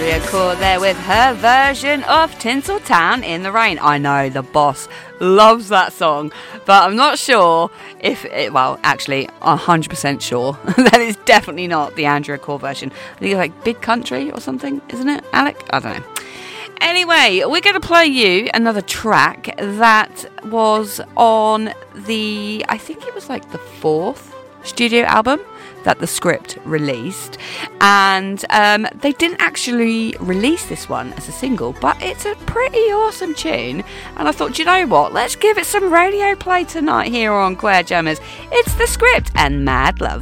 Andrea Corr there with her version of Tinseltown in the Rain. I know, the boss loves that song, but I'm not sure if it, well, actually, 100% sure that it's definitely not the Andrea Corr version. I think it's like Big Country or something, isn't it, Alec? I don't know. Anyway, we're going to play you another track that was on the, I think it was like the 4th studio album that The Script released, and they didn't actually release this one as a single, but it's a pretty awesome tune, and I thought, you know what, let's give it some radio play tonight here on Queer Jammers. It's The Script and Mad Love.